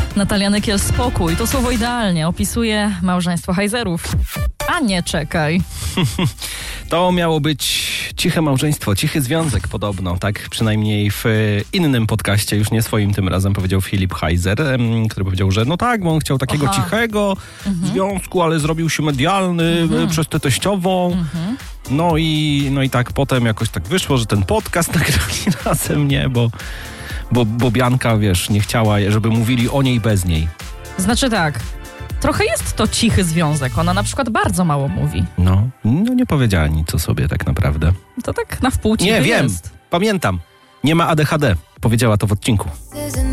Natalia Nykiel, spokój. To słowo idealnie opisuje małżeństwo Heizerów. A nie, czekaj. To miało być ciche małżeństwo, cichy związek podobno. Tak przynajmniej w innym podcaście, już nie swoim tym razem, powiedział Filip Heizer, który powiedział, że no tak, bo on chciał takiego cichego związku, ale zrobił się medialny przez tę teściową. No i tak potem jakoś tak wyszło, że ten podcast nagrali razem, nie, bo Bianka, wiesz, nie chciała, żeby mówili o niej bez niej. Znaczy tak, trochę jest to cichy związek. Ona na przykład bardzo mało mówi. No nie powiedziała nic o sobie tak naprawdę. To tak na wpół cichy nie wiem, jest. Pamiętam. Nie ma ADHD. Powiedziała to w odcinku.